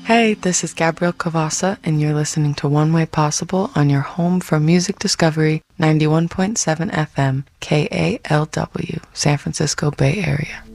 Hey, this is Gabrielle Cavassa, and you're listening to One Way Possible on your home for music discovery, 91.7 FM, KALW, San Francisco Bay Area.